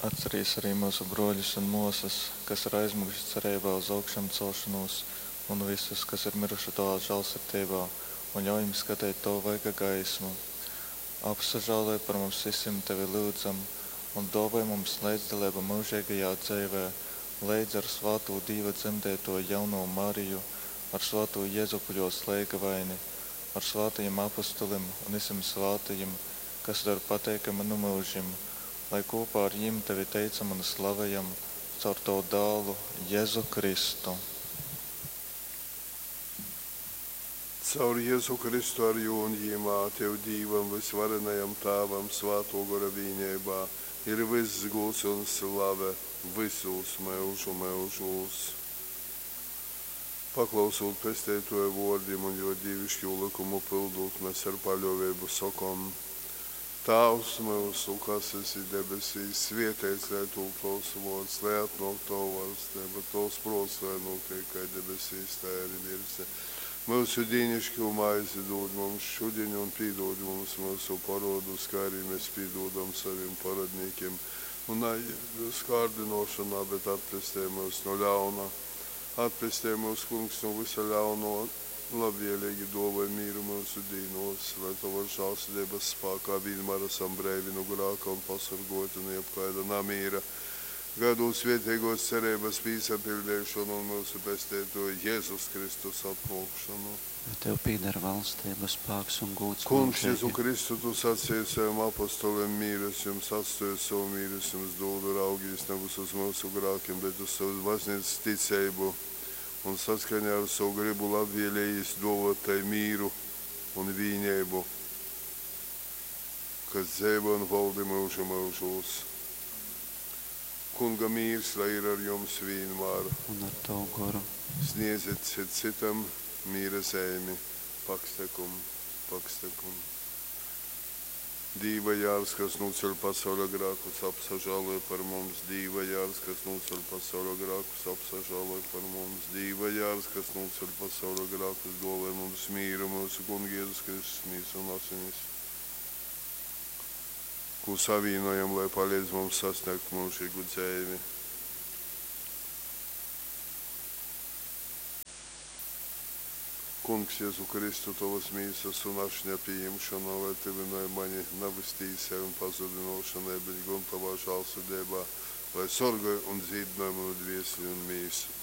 Atcerīs arī mūsu broļus un mūsas, kas ir aizmuguši cerībā uz augšām celšanos, un visus, kas ir miruši tavā žēlsirdībā, un ļauj mums skatīt to vaiga gaismu. Apsažālē par mums visiem tevi lūdzam, un dāvāj mums līdzdalību mūžīgajā dzīvē, līdz ar svāto Dieva dzemdēto jauno Mariju, ar svāto Jēzupļo slēgavaini, ar svātajiem apostolim un visiem svātajiem, kas dar pateikami no mūžiem, lai kopā ar viņiem tevi teicam un slavējam caur to dālu Jēzu Kristu. Caur Jēzu Kristu ar jūnjīmā tev Dīvam visvarenajam Tāvam svāto gara vienībā ir viss gods un slave visos mūžu mūžos. Paklausot pestētoju vārdiem un jo dievišķo likumu pildot, mēs ar paļāvību sakām: Tēvs mūsu, kas esi debesīs, svētīts lai top tavs vārds, lai atnāk tava valstība, tavs prāts, lai notiek kā debesīs, tā arī virsē. Mūsu dienascho maizi dod mums šodien un piedod mums mūsu parodus, kā arī mēs piedodam saviem paradniekiem. Un neieved kārdinošanā, bet atpestē mūs no ļauna. Atpestē mūs, kungs, no visa ļauno, labvēlīgi dāvāj mīru mūsu dīnos, lai tava žēlsirdības spēkā vienmēr esam brīvi no grēka un pasargāti no jebkāda namīra. Gados svētīgos cerības piesapildīšanu un mūsu pestētoju Jēzus Kristus atnākšanu. Tev pieder valstība, spēks un gods. Kungs, Jēzu Kristu, tu sacīji saviem apostoliem: mīres jums atstāju, savu mīres jums dodu, raugīs nevis uz mūsu grēkiem, bet uz savu baznīcas ticību. Un saskaņā ar savu gribu labvēlējis dāvāt tai mīru un vienību, kas dzīvo un valda mūžu mūžos. Kunga mīrs, lai ir ar jums vienmēr. Un ar tavu garu. Sniedziet citam mīra zīmi, pakstekum, pakstekum. Dieva jārs, kas noceļ pasaulē grēkus, apsažāloja par mums. Dieva jārs, kas noceļ pasaulē grēkus, apsažāloja par mums. Dieva jārs, kas noceļ pasaulē grēkus, dāvāj mums mīru mūsu Kunga Jēzus Kristus mīs un asinis, ko savienojam, lai palīdz mums sasniegt mūžīgu dzīvi. Kungs, Jēzu Kristu, tavas mīsas un ašņa pieņemšana, lai tevi no mani navestīsē un pazudinošanai, bet gan tavā žēlsirdībā, lai sorgoj un dzīdināj manu dvieseli un mīsu.